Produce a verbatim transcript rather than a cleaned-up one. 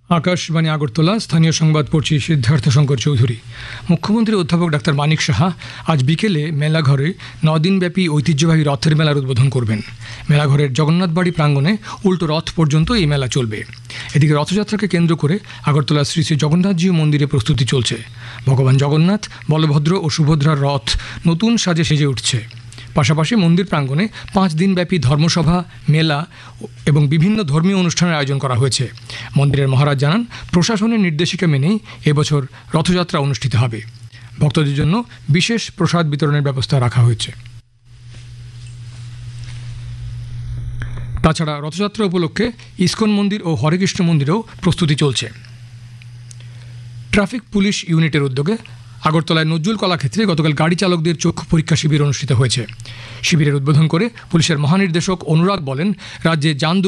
আকাশবাণী আগরতলা। স্থানীয় সংবাদ পড়ছি সিদ্ধার্থ শঙ্কর চৌধুরী। মুখ্যমন্ত্রী অধ্যাপক ডাক্তার মানিক সাহা আজ বিকেলে মেলাঘরে নদিনব্যাপী ঐতিহ্যবাহী রথের মেলার উদ্বোধন করবেন। মেলাঘরের জগন্নাথ বাড়ি প্রাঙ্গণে উল্টো রথ পর্যন্ত এই মেলা চলবে। এদিকে রথযাত্রাকে কেন্দ্র করে আগরতলা শ্রী শ্রী জগন্নাথজিউ মন্দিরে প্রস্তুতি চলছে। ভগবান জগন্নাথ, বলভদ্র ও সুভদ্রার রথ নতুন সাজে সেজে উঠছে। পাশাপাশি মন্দির প্রাঙ্গণে পাঁচ দিনব্যাপী ধর্মসভা, মেলা এবং বিভিন্ন ধর্মীয় অনুষ্ঠানের আয়োজন করা হয়েছে। মন্দিরের মহারাজ জানান, প্রশাসনের নির্দেশিকা মেনেই এবছর রথযাত্রা অনুষ্ঠিত হবে। ভক্তদের জন্য বিশেষ প্রসাদ বিতরণের ব্যবস্থা রাখা হয়েছে। তাছাড়া রথযাত্রা উপলক্ষে ইস্কন মন্দির ও হরেকৃষ্ণ মন্দিরেও প্রস্তুতি চলছে। ট্রাফিক পুলিশ ইউনিটের উদ্যোগে আগরতলায় নজরুল কলাক্ষেত্রে গতকাল গাড়ি চালকদের চক্ষু পরীক্ষা শিবির অনুষ্ঠিত হয়েছে। শিবিরের উদ্বোধন করে পুলিশের মহানির্দেশক অনুরাগ বলেন, রাজ্যে যান